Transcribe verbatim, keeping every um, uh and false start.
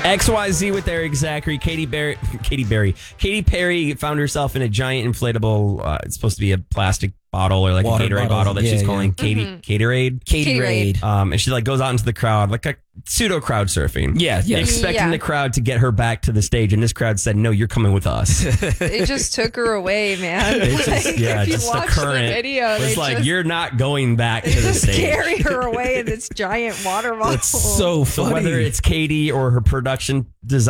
X Y Z with Eric Zachary. Katy Berry, Katy Berry, Katy Perry found herself in a giant inflatable. Uh, it's supposed to be a plastic bottle or like Water a Gatorade bottle. bottle that Yeah, she's yeah. calling Katy Mhm. Gatorade. Katy-Raid. Um, and she like goes out into the crowd, like a pseudo crowd surfing. Yeah, yeah. Expecting Yeah. the crowd to get her back to the stage, and this crowd said, "No, you're coming with us." They just took her away, man. It's just, Like, yeah, if you just the watch current. the video, It's they like just, you're not going back to the just stage. carry her away in this giant water bottle. It's so So funny. whether it's Katie or her production design.